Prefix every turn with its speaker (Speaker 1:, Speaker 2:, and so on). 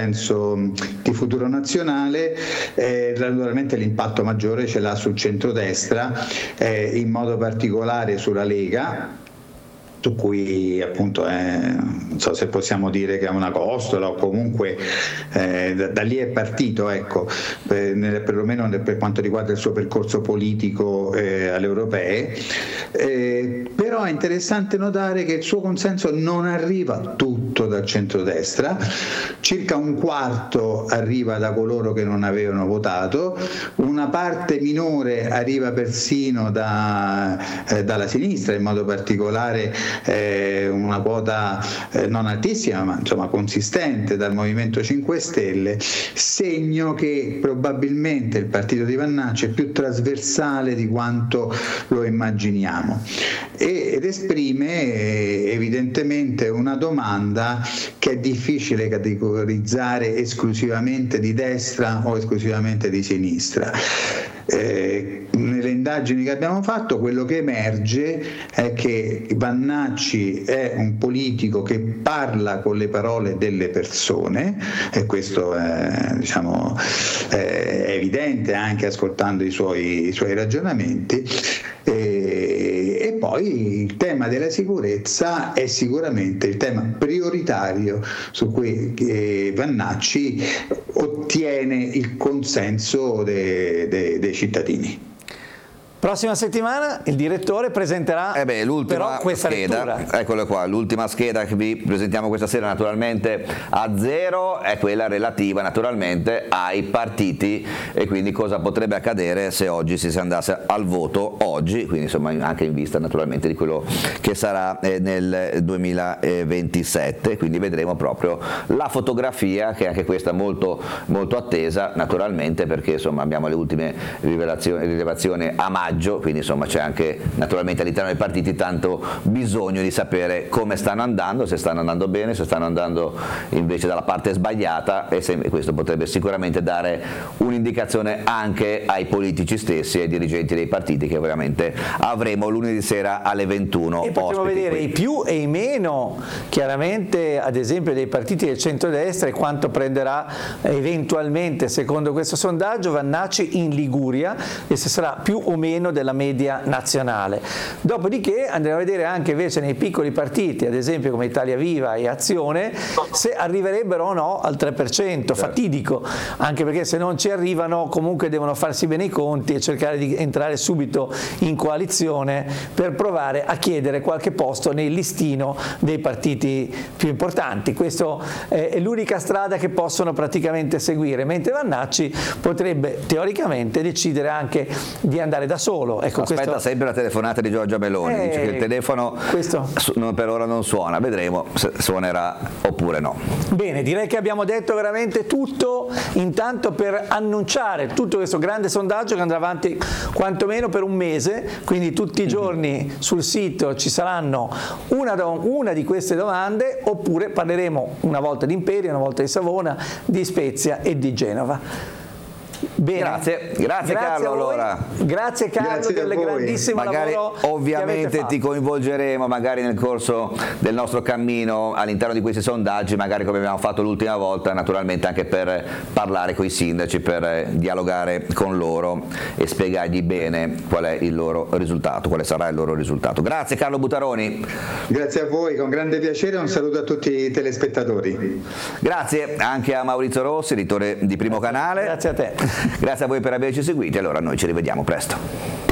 Speaker 1: senso di Futuro Nazionale, naturalmente l'impatto maggiore ce l'ha sul centrodestra, in modo particolare sulla Lega, su cui appunto non so se possiamo dire che è una costola, o comunque da lì è partito, ecco, perlomeno per quanto riguarda il suo percorso politico alle europee, però è interessante notare che il suo consenso non arriva tutto dal centrodestra, circa un quarto arriva da coloro che non avevano votato, una parte minore arriva persino dalla sinistra, in modo particolare una quota non altissima ma insomma consistente dal Movimento 5 Stelle, segno che probabilmente il partito di Vannacci è più trasversale di quanto lo immaginiamo ed esprime evidentemente una domanda che è difficile categorizzare esclusivamente di destra o esclusivamente di sinistra. Nelle indagini che abbiamo fatto quello che emerge è che Vannacci è un politico che parla con le parole delle persone, e questo è evidente anche ascoltando i suoi ragionamenti, e poi il tema della sicurezza è sicuramente il tema prioritario su cui Vannacci ottiene il consenso dei cittadini.
Speaker 2: Prossima settimana il direttore presenterà
Speaker 3: l'ultima
Speaker 2: questa
Speaker 3: scheda,
Speaker 2: lettura.
Speaker 3: Eccola qua, l'ultima scheda che vi presentiamo questa sera naturalmente a zero è quella relativa naturalmente ai partiti e quindi cosa potrebbe accadere se oggi si andasse al voto oggi, quindi insomma anche in vista naturalmente di quello che sarà nel 2027, quindi vedremo proprio la fotografia che è anche questa molto, molto attesa naturalmente perché insomma abbiamo le ultime rilevazioni a maggio, quindi insomma c'è anche naturalmente all'interno dei partiti tanto bisogno di sapere come stanno andando, se stanno andando bene, se stanno andando invece dalla parte sbagliata e questo potrebbe sicuramente dare un'indicazione anche ai politici stessi e ai dirigenti dei partiti che ovviamente avremo lunedì sera alle 21.
Speaker 2: E potremo vedere i più e i meno chiaramente ad esempio dei partiti del centrodestra e quanto prenderà eventualmente secondo questo sondaggio Vannacci in Liguria e se sarà più o meno della media nazionale. Dopodiché andremo a vedere anche invece nei piccoli partiti, ad esempio come Italia Viva e Azione, se arriverebbero o no al 3%, fatidico, anche perché se non ci arrivano comunque devono farsi bene i conti e cercare di entrare subito in coalizione per provare a chiedere qualche posto nel listino dei partiti più importanti. Questa è l'unica strada che possono praticamente seguire, mentre Vannacci potrebbe teoricamente decidere anche di andare da solo. Ecco,
Speaker 3: aspetta sempre la telefonata di Giorgia Meloni, dice che il telefono per ora non suona, vedremo se suonerà oppure no.
Speaker 2: Bene, direi che abbiamo detto veramente tutto, intanto per annunciare tutto questo grande sondaggio che andrà avanti quantomeno per un mese, quindi tutti i giorni sul sito ci saranno una di queste domande, oppure parleremo una volta di Imperia, una volta di Savona, di Spezia e di Genova. Bene.
Speaker 3: Grazie Carlo. Allora.
Speaker 2: Grazie Carlo del grandissimo
Speaker 3: magari,
Speaker 2: lavoro.
Speaker 3: Ovviamente ti coinvolgeremo magari nel corso del nostro cammino all'interno di questi sondaggi, magari come abbiamo fatto l'ultima volta, naturalmente anche per parlare con i sindaci, per dialogare con loro e spiegargli bene qual è il loro risultato, quale sarà il loro risultato. Grazie Carlo Butaroni.
Speaker 1: Grazie a voi, con grande piacere, un saluto a tutti i telespettatori.
Speaker 3: Grazie anche a Maurizio Rossi, editore di Primo Canale.
Speaker 2: Grazie a te.
Speaker 3: Grazie a voi per averci seguiti, allora noi ci rivediamo presto.